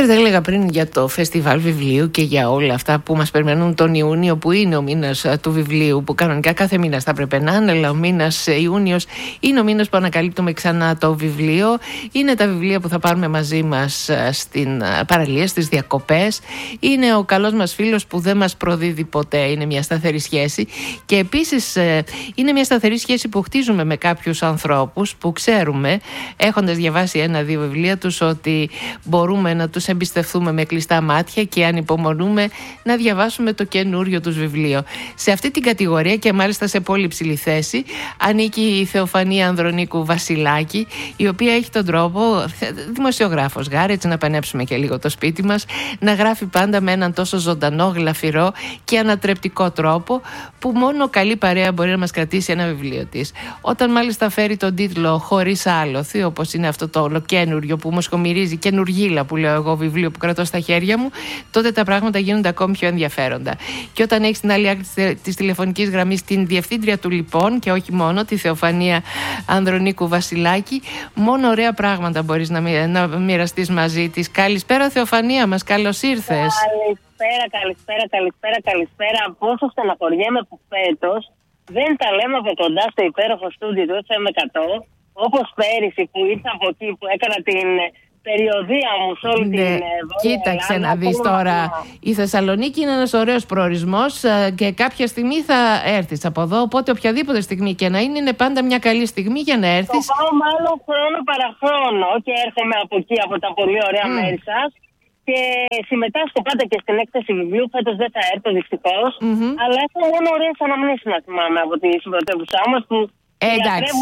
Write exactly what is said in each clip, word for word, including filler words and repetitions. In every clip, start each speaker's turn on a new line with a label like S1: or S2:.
S1: Ξέρετε, έλεγα πριν για το φεστιβάλ βιβλίου και για όλα αυτά που μας περιμένουν τον Ιούνιο, που είναι ο μήνας του βιβλίου, που κανονικά κάθε μήνας θα πρέπει να είναι, αλλά ο μήνας Ιούνιος είναι ο μήνας που ανακαλύπτουμε ξανά το βιβλίο. Είναι τα βιβλία που θα πάρουμε μαζί μας στην παραλία, στις διακοπές. Είναι ο καλός μας φίλος που δεν μας προδίδει ποτέ. Είναι μια σταθερή σχέση. Και επίσης είναι μια σταθερή σχέση που χτίζουμε με κάποιους ανθρώπους που ξέρουμε, έχοντας διαβάσει ένα-δύο βιβλία τους, ότι μπορούμε να τους εμπιστευτούμε με κλειστά μάτια και ανυπομονούμε να διαβάσουμε το καινούριο τους βιβλίο. Σε αυτή την κατηγορία, και μάλιστα σε πολύ ψηλή θέση, ανήκει η Θεοφανία Ανδρονίκου Βασιλάκη, η οποία έχει τον τρόπο, δημοσιογράφος Γάρη, έτσι να πανέψουμε και λίγο το σπίτι μας, να γράφει πάντα με έναν τόσο ζωντανό, γλαφυρό και ανατρεπτικό τρόπο, που μόνο καλή παρέα μπορεί να μας κρατήσει ένα βιβλίο της. Όταν μάλιστα φέρει τον τίτλο «Χωρίς άλοθη», όπως είναι αυτό το ολοκένουριο που μοσχομυρίζει, καινουργίλα που λέω εγώ, βιβλίο που κρατώ στα χέρια μου, τότε τα πράγματα γίνονται ακόμη πιο ενδιαφέροντα. Και όταν έχει στην άλλη άκρη της τηλεφωνικής γραμμής την διευθύντρια του λοιπόν, και όχι μόνο, τη Θεοφανία Ανδρονίκου Βασιλάκη, μόνο ωραία πράγματα μπορείς να, να μοιραστείς μαζί της. Καλησπέρα Θεοφανία μας, καλώς ήρθες.
S2: Καλησπέρα, καλησπέρα, καλησπέρα, καλησπέρα. Πόσο στεναχωριέμαι που φέτος δεν τα λέμε από κοντά στο υπέροχο στούντιο του εφ εμ εκατό, όπως πέρυσι που ήρθα από εκεί που έκανα την περιοδία μου σε όλη
S1: ναι,
S2: την Βόρεια
S1: κοίταξε
S2: Ελλάδα,
S1: να δεις τώρα. Η Θεσσαλονίκη είναι ένας ωραίος προορισμός και κάποια στιγμή θα έρθεις από εδώ. Οπότε οποιαδήποτε στιγμή και να είναι, είναι πάντα μια καλή στιγμή για να έρθεις.
S2: Το πάω μάλλον χρόνο παραχρόνο και έρχομαι από εκεί, από τα πολύ ωραία mm. μέρη σας. Και συμμετάσχω πάντα και στην έκθεση βιβλίου. Φέτος δεν θα έρθω δυστυχώς. Mm-hmm. Αλλά έχω μόνο ωραίες αναμνήσεις να θυμάμαι από τη συμπρωτεύουσά μας που.
S1: Εντάξει,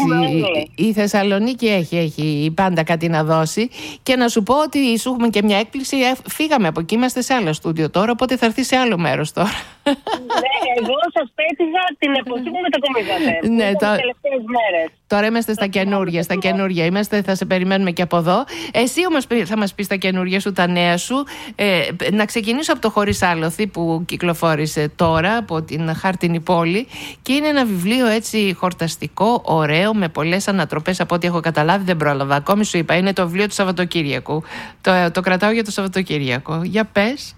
S1: η Θεσσαλονίκη έχει, έχει πάντα κάτι να δώσει. Και να σου πω ότι σου έχουμε και μια έκπληξη. Φύγαμε από εκεί, είμαστε σε άλλο στούντιο τώρα, οπότε θα έρθει σε άλλο μέρος τώρα.
S2: Ναι, εγώ σας πέτυχα την εποχή που μετακομίσατε.
S1: Ναι, το...
S2: τις τελευταίες μέρες.
S1: Τώρα είμαστε στα καινούργια, στα καινούργια είμαστε, θα σε περιμένουμε και από εδώ. Εσύ όμως θα μας πεις τα καινούργια σου, τα νέα σου. Ε, να ξεκινήσω από το «Χωρίς άλοθη» που κυκλοφόρησε τώρα από την Χάρτινη Πόλη, και είναι ένα βιβλίο έτσι χορταστικό, ωραίο, με πολλές ανατροπές από ό,τι έχω καταλάβει. Δεν πρόλαβα ακόμη, σου είπα, είναι το βιβλίο του Σαββατοκύριακου. Το, το κρατάω για το Σαββατοκύριακο. Για πες.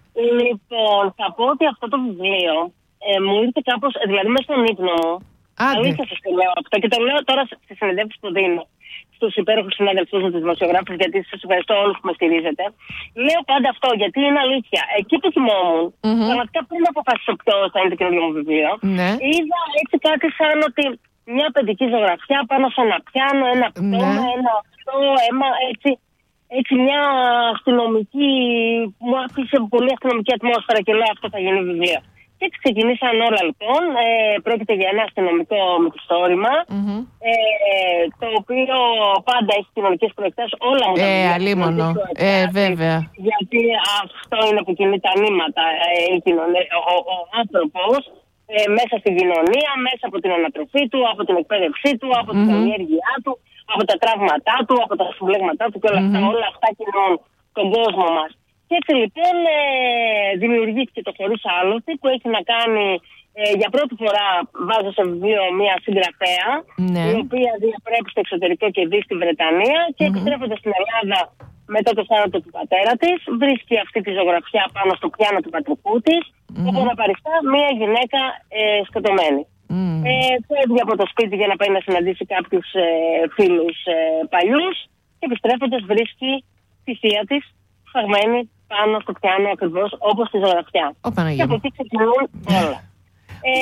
S2: Λοιπόν, θα πω ότι αυτό το βιβλίο ε, μου ήρθε κάπως, δηλαδή μέσα στον ύπνο μου. Αλήθεια σας το λέω αυτό, και το λέω τώρα στις συνεντεύξεις που δίνω στους υπέροχους συναδελφούς μου, τους δημοσιογράφους, γιατί σας ευχαριστώ όλους που με στηρίζετε. Λέω πάντα αυτό, γιατί είναι αλήθεια. Εκεί που θυμόμουν, mm-hmm. πραγματικά πριν αποφασίσω ποιο θα είναι το καινούργιο μου βιβλίο, mm-hmm. είδα έτσι κάτι σαν ότι μια παιδική ζωγραφιά πάνω σε ένα πιάνο, ένα πτώμα, mm-hmm. ένα αυτό, αίμα, έτσι. Έτσι μια αστυνομική, μου άφησε πολύ αστυνομική ατμόσφαιρα και λέω αυτό θα γίνει βιβλίο. Και έτσι ξεκινήσαν όλα λοιπόν. Ε, πρόκειται για ένα αστυνομικό μυθιστόρημα, mm-hmm. ε, το οποίο πάντα έχει κοινωνικές προεκτάσεις. Όλα μου τα
S1: ε, αλίμονο. Ε, βέβαια.
S2: Γιατί αυτό είναι που κινεί τα νήματα. Ε, ο ο, ο άνθρωπος ε, μέσα στην κοινωνία, μέσα από την ανατροφή του, από την εκπαίδευσή του, από mm-hmm. την ενέργειά του, από τα τραύματά του, από τα συμπλέγματά του και όλα αυτά. Mm-hmm. Όλα αυτά κινούν τον κόσμο μας. Και έτσι λοιπόν ε, δημιουργήθηκε το «Χωρίς άλοθη», που έχει να κάνει, ε, για πρώτη φορά βάζω σε βιβλίο μια συγγραφέα, ναι. η οποία διαπρέπει στο εξωτερικό και ζει στη Βρετανία και mm-hmm. επιστρέφοντας στην Ελλάδα μετά το θάνατο του πατέρα της, βρίσκει αυτή τη ζωγραφιά πάνω στο πιάνο του πατρικού της, mm-hmm. όπου να παριστά μια γυναίκα ε, σκοτωμένη. Mm. Ε, φεύγει από το σπίτι για να πάει να συναντήσει κάποιους ε, φίλους ε, παλιούς και επιστρέφοντας βρίσκει τη θεία της φαγμένη πάνω στο πιάνο, ακριβώς όπως τη ζωγραφιά. Και από εκεί ξεκινούν όλα. Ε,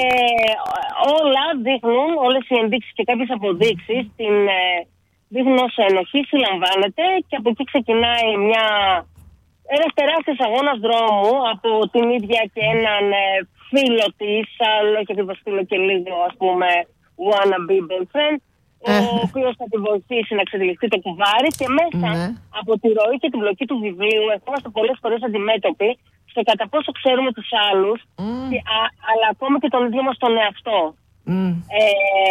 S2: όλα δείχνουν, όλες οι ενδείξεις και κάποιες αποδείξεις την, ε, δείχνουν ως ενοχή συλλαμβάνεται, και από εκεί ξεκινάει μια, ένας τεράστιος αγώνας δρόμου από την ίδια και έναν ε, φίλο της, αλλά όχι ακριβώς φίλο και λίγο, ας πούμε, wannabe boyfriend, ο οποίος θα τη βοηθήσει να ξεδιληφθεί το κουβάρι, και μέσα ναι. από τη ροή και την πλοκή του βιβλίου ερχόμαστε πολλές φορές αντιμέτωποι στο κατά πόσο ξέρουμε τους άλλους, mm. και, α, αλλά ακόμα και τον ίδιο μας τον εαυτό. Mm. Ε,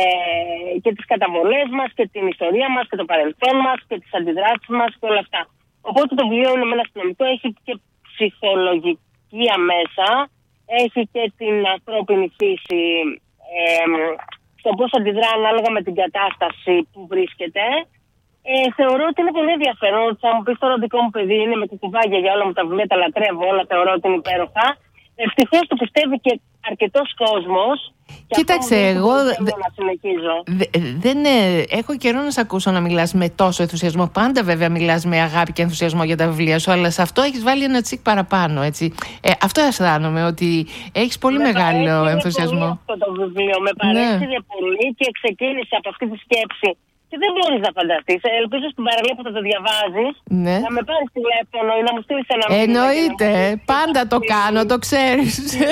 S2: και τις καταβολές μας και την ιστορία μας και το παρελθόν μας και τις αντιδράσεις μας και όλα αυτά. Οπότε το βιβλίο είναι με ένα αστυνομικό, έχει και ψυχολογική αμέσα, έχει και την ανθρώπινη φύση, ε, στο πώς αντιδρά ανάλογα με την κατάσταση που βρίσκεται. Ε, θεωρώ ότι είναι πολύ ενδιαφέρον. Θα μου πει τώρα ο δικό μου παιδί είναι με κουκουβάγια για όλα μου τα βιβλία, τα λατρεύω όλα, θεωρώ ότι είναι υπέροχα. Ευτυχώς το πιστεύει και αρκετός κόσμος.
S1: Κοίταξε, εγώ
S2: να συνεχίζω.
S1: Δε, δεν ε, έχω καιρό να σε ακούσω να μιλάς με τόσο ενθουσιασμό. Πάντα βέβαια μιλάς με αγάπη και ενθουσιασμό για τα βιβλία σου, αλλά σε αυτό έχεις βάλει ένα τσικ παραπάνω, έτσι. Ε, αυτό αισθάνομαι, ότι έχεις πολύ με μεγάλο ενθουσιασμό.
S2: Πολύ αυτό το βιβλίο με παρέστηκε ναι. πολύ και ξεκίνησε από αυτή τη σκέψη. Και δεν μπορείς να φανταστείς. Ελπίζω στην παραλία που θα το διαβάζεις
S1: ναι.
S2: να με πάρεις τηλέφωνο ή να μου στείλεις ένα μήνυμα.
S1: Εννοείται. Πάντα το κάνω, το ξέρεις.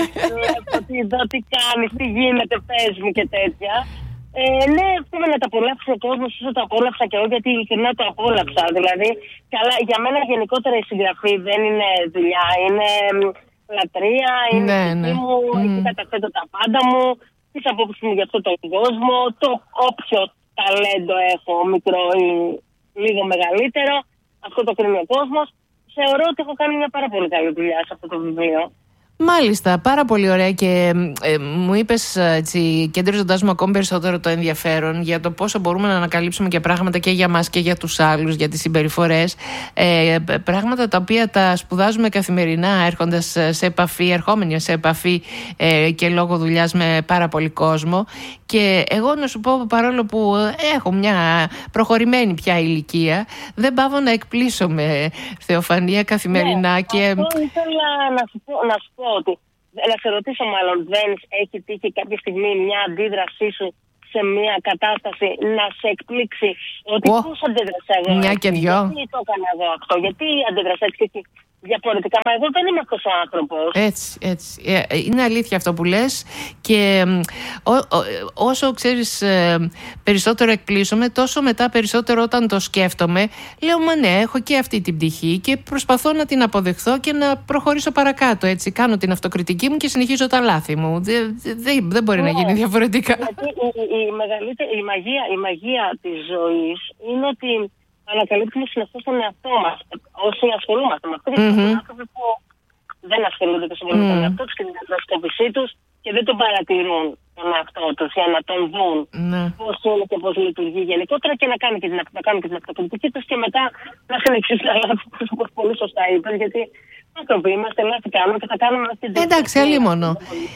S2: Τι δω, τι κάνεις, τι γίνεται, πες μου και τέτοια. Ε, ναι, εύχομαι να τα απολαύσει ο κόσμος όσο το απόλαυσα και εγώ, γιατί ειλικρινά το απόλαυσα. Δηλαδή, καλά, για μένα γενικότερα η συγγραφή δεν είναι δουλειά, είναι λατρεία, είναι
S1: ναι, ναι.
S2: μου, mm. εκεί καταθέτω τα πάντα μου, τις απόψεις μου για αυτόν τον κόσμο, το όποιο ταλέντο έχω, μικρό ή λίγο μεγαλύτερο, αυτό το κρίνει ο κόσμος. Θεωρώ ότι έχω κάνει μια πάρα πολύ καλή δουλειά σε αυτό το βιβλίο.
S1: Μάλιστα, πάρα πολύ ωραία και ε, μου είπες έτσι, κέντριζοντας μου ακόμη περισσότερο το ενδιαφέρον για το πόσο μπορούμε να ανακαλύψουμε και πράγματα και για μας και για τους άλλους, για τις συμπεριφορές, ε, πράγματα τα οποία τα σπουδάζουμε καθημερινά έρχοντας σε επαφή, ερχόμενοι σε επαφή ε, και λόγω δουλειάς με πάρα πολύ κόσμο. Και εγώ να σου πω, παρόλο που έχω μια προχωρημένη πια ηλικία, δεν πάω να εκπλήσωμαι, Θεοφανία, καθημερινά.
S2: Ναι,
S1: και...
S2: αυτό ήθελα να σου πω, να σου πω ότι, να σε ρωτήσω μάλλον, δεν έχει τύχει κάποια στιγμή μια αντίδρασή σου σε μια κατάσταση να σε εκπλήξει ότι oh, πώς αντέδρασα εγώ?
S1: Μια και δυο.
S2: Γιατί το έκανα εγώ αυτό, γιατί αντέδρασα έτσι και διαφορετικά? Μα εγώ δεν είμαι αυτός ο άνθρωπος.
S1: Έτσι, έτσι. Είναι αλήθεια αυτό που λες και ό, ό, όσο ξέρεις περισσότερο εκπλήσωμαι, τόσο μετά περισσότερο όταν το σκέφτομαι λέω μα ναι, έχω και αυτή την πτυχή και προσπαθώ να την αποδεχθώ και να προχωρήσω παρακάτω, έτσι. Κάνω την αυτοκριτική μου και συνεχίζω τα λάθη μου. Δεν, δεν, δεν μπορεί ναι, να γίνει διαφορετικά.
S2: Γιατί η, η, μεγαλύτερη, η, μαγεία, η μαγεία της ζωής είναι ότι ανακαλύπτουμε συνεχώς τον εαυτό μας. Όσοι ασχολούμαστε με αυτό, γιατί mm-hmm. υπάρχουν άνθρωποι που δεν ασχολούνται τόσο πολύ με τον εαυτό τους και την αντιμετώπιση τους και δεν τον παρατηρούν τον εαυτό τους για να τον δουν mm-hmm. πώς είναι και πώς λειτουργεί γενικότερα και να κάνουν και την, να κάνουν και την αυτοκριτική τους και μετά να συνεχίσουν να λάθη, όπως πολύ σωστά είπες, γιατί άνθρωποι είμαστε, λάθη κάνουμε και θα κάνουμε αυτή την.
S1: Εντάξει, αλίμονο.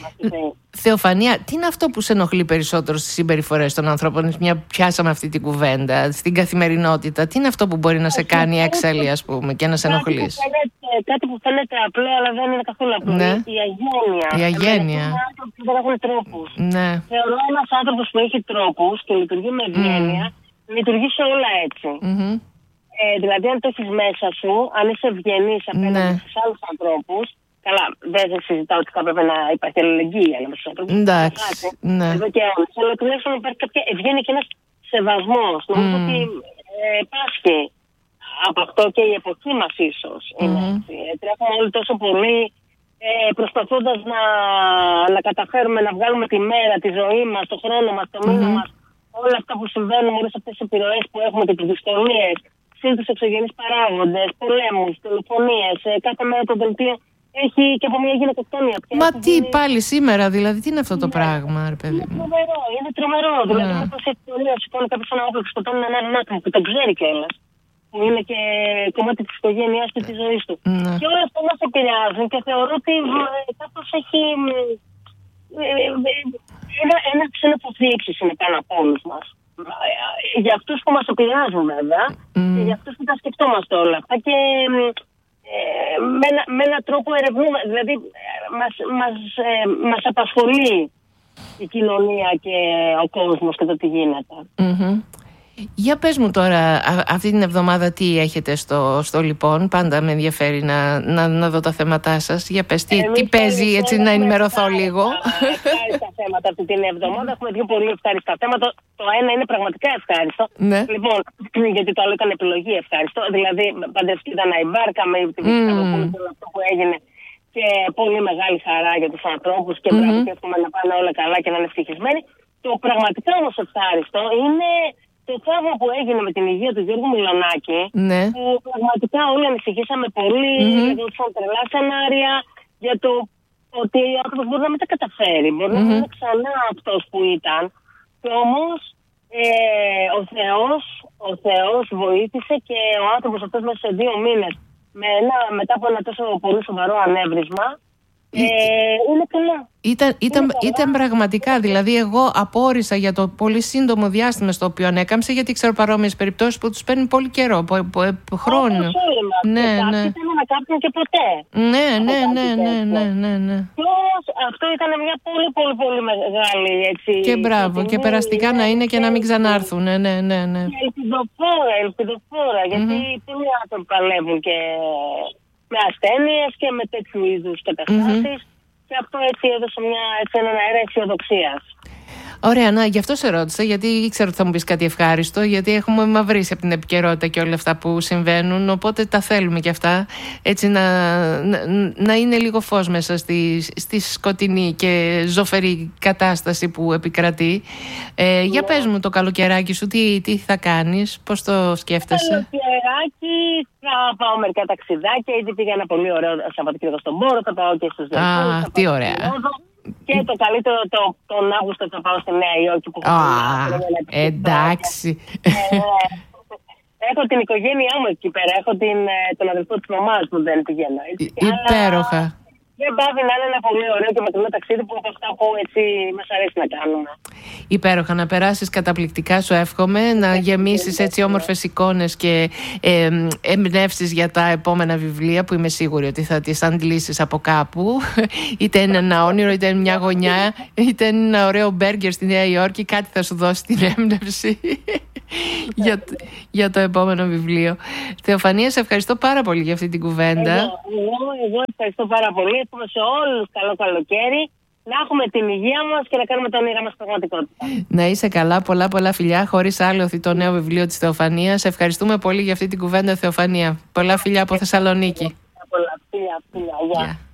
S1: Θεοφανία, τι είναι αυτό που σε ενοχλεί περισσότερο στις συμπεριφορές των ανθρώπων, μια πιάσαμε αυτή την κουβέντα, στην καθημερινότητα? Τι είναι αυτό που μπορεί να σε κάνει έξαλλη, ας πούμε, και να σε ενοχλείς?
S2: Κάτι που φαίνεται απλό, αλλά δεν είναι καθόλου απλό.
S1: Ναι.
S2: Η αγένεια.
S1: Η αγένεια.
S2: Είναι άνθρωποι που δεν έχουν τρόπους.
S1: Ναι.
S2: Θεωρώ ένας άνθρωπος που έχει τρόπους και λειτουργεί με ευγένεια, mm. λειτουργεί σε όλα έτσι. Mm-hmm. Ε, δηλαδή, αν το έχεις μέσα σου, αν είσαι ευγενής απέναντι ναι. στους άλλους ανθρώπους, καλά, δεν συζητάω ότι θα πρέπει να υπάρχει αλληλεγγύη ανάμεσα στους ανθρώπους.
S1: Εντάξει. Ναι.
S2: Εδώ και όλες. Αλλά τουλάχιστον υπάρχει κάποια ευγένεια και ένας σεβασμός. Mm. Νομίζω ότι ε, πάσχει από αυτό και η εποχή μας ίσως. Mm. Είναι έτσι. Τρέχουμε όλοι τόσο πολύ ε, προσπαθώντας να, να καταφέρουμε να βγάλουμε τη μέρα, τη ζωή μας, το χρόνο μας, το μήνα mm. μας, όλα αυτά που συμβαίνουν, όλες αυτές τις επιρροές που έχουμε και τις δυσκολίες, συν τους εξωγενείς παράγοντες, πολέμους, δολοφονίες, κάθε μέρα το δελτίο έχει και από μια γυναικοκτονία.
S1: Μα τι γίνει... πάλι σήμερα, δηλαδή, τι είναι αυτό το ναι. πράγμα, ρε παιδί μου?
S2: Είναι τρομερό, είναι τρομερό. Yeah. Δηλαδή, με τόση ευκαιρία σηκώνει κάποιο ένα όπλο και σκοτώνει έναν άτομο που τον ξέρει κιόλας, που είναι και κομμάτι της οικογένειάς και της ζωής του. Yeah. Και όλα αυτά μας επηρεάζουν και θεωρώ ότι κάπως έχει. Ένα, ένα ξένο που θλίψεις είναι πάνω από όλους μας. Για αυτούς που μας επηρεάζουν βέβαια mm. και για αυτούς που τα σκεφτόμαστε όλα αυτά και ε, με, ένα, με έναν τρόπο ερευνούμε, δηλαδή μας, μας, ε, μας απασχολεί η κοινωνία και ο κόσμος και το τι γίνεται.
S1: Mm-hmm. Για πες μου τώρα, α, αυτή την εβδομάδα τι έχετε στο, στο λοιπόν? Πάντα με ενδιαφέρει να, να, να δω τα θέματά σας. Για πες, τι, τι παίζει, έτσι να ενημερωθώ λίγο.
S2: Ευχάριστα θέματα αυτή την εβδομάδα. Έχουμε δύο πολύ ευχάριστα θέματα. Το ένα είναι πραγματικά ευχάριστο.
S1: Ναι.
S2: Λοιπόν, γιατί το άλλο ήταν επιλογή ευχάριστο. Δηλαδή, παντρευτήκαν η μπάρκα με την mm. αυτό που έγινε. Και πολύ μεγάλη χαρά για τους ανθρώπους και mm-hmm. μπράβο και εύχομαι να πάνε όλα καλά και να είναι ευτυχισμένοι. Το πραγματικά όμως ευχάριστο είναι το θαύμα που έγινε με την υγεία του Γιώργου Μιλονάκη,
S1: ναι.
S2: που πραγματικά όλοι ανησυχήσαμε πολύ mm-hmm. για το τρελά σενάρια, για το ότι ο άνθρωπος μπορεί να μην τα καταφέρει, μπορεί mm-hmm. να είναι ξανά αυτός που ήταν. Και όμως ε, ο Θεός ο Θεός βοήθησε και ο άνθρωπος αυτός μέσα σε δύο μήνες με ένα, μετά από ένα τόσο πολύ σοβαρό ανέβρισμα ε, είναι καλά.
S1: Ήταν, ήταν, ήταν πραγματικά, δηλαδή εγώ απόρρισα για το πολύ σύντομο διάστημα στο οποίο ανέκαμψε, γιατί ξέρω παρόμοιες περιπτώσεις που τους παίρνει πολύ καιρό, πο, πο, πο, χρόνο.
S2: Όπως όλοι μας.
S1: Ναι,
S2: και
S1: ναι.
S2: κάποιοι θέλουν να κάψουν και ποτέ.
S1: Ναι, ναι, ναι, ναι, ναι, ναι, ναι.
S2: Αυτό ήταν μια πολύ πολύ πολύ μεγάλη έτσι.
S1: Και μπράβο, και περαστικά να είναι και να μην ξανάρθουν. Ναι, ναι, ναι, ναι.
S2: Και ελπιδοφόρα, ελπιδοφόρα, γιατί
S1: Mm-hmm.
S2: πολλοί άνθρωποι παλεύουν και με ασθένειες και με τέτοιου είδους καταστάσεις. Mm-hmm. Και αυτό έτσι έδωσε μια, έτσι έναν αέρα αισιοδοξίας.
S1: Ωραία, να, γι' αυτό σε ρώτησα, γιατί ήξερα ότι θα μου πεις κάτι ευχάριστο, γιατί έχουμε μαυρίσει από την επικαιρότητα και όλα αυτά που συμβαίνουν, οπότε τα θέλουμε και αυτά, έτσι να, να, να είναι λίγο φως μέσα στη, στη σκοτεινή και ζωφερή κατάσταση που επικρατεί. Ε, για πες μου το καλοκαιράκι σου, τι, τι θα κάνεις, πώς το σκέφτεσαι?
S2: Καλοκαιράκι θα πάω μερικά ταξιδάκια, ήδη πήγα ένα πολύ ωραίο Σαββατοκύριακο στον Πόρο, θα πάω και στους Δελφούς.
S1: Α, τι ωραία.
S2: Και το καλύτερο το, τον Αύγουστο θα πάω στη Νέα Υόρκη που
S1: Α, εντάξει.
S2: Ε, έχω την οικογένειά μου εκεί πέρα. Έχω την, τον αδελφό της μαμάς μου, δεν πηγαίνω.
S1: Υπέροχα.
S2: Δεν πάβει να είναι ένα πολύ ωραίο και μακρινό ταξίδι που από αυτά που έτσι μας αρέσει να κάνουμε.
S1: Υπέροχα, να περάσεις καταπληκτικά, σου εύχομαι, να γεμίσεις έτσι όμορφες εικόνες και ε, εμπνεύσεις για τα επόμενα βιβλία που είμαι σίγουρη ότι θα τις αντλήσεις από κάπου. Είτε είναι ένα όνειρο, είτε είναι μια γωνιά, είτε είναι ένα ωραίο μπέργκερ στη Νέα Υόρκη, κάτι θα σου δώσει την έμπνευση για, για το επόμενο βιβλίο. Θεοφανία, σε ευχαριστώ πάρα πολύ για αυτή την κουβέντα.
S2: Εγώ, εγώ, εγώ ευχαριστώ πάρα πολύ. Εύχομαι σε όλους καλό καλοκαίρι, να έχουμε την υγεία μας και να κάνουμε τα όνειρά μας πραγματικότητα.
S1: Να είσαι καλά, πολλά πολλά φιλιά. Χωρίς άλλο το νέο βιβλίο της Θεοφανίας. Ευχαριστούμε πολύ για αυτή την κουβέντα, Θεοφανία. Πολλά φιλιά από Θεσσαλονίκη.
S2: Πολλά φιλιά, φιλιά, γεια. Yeah.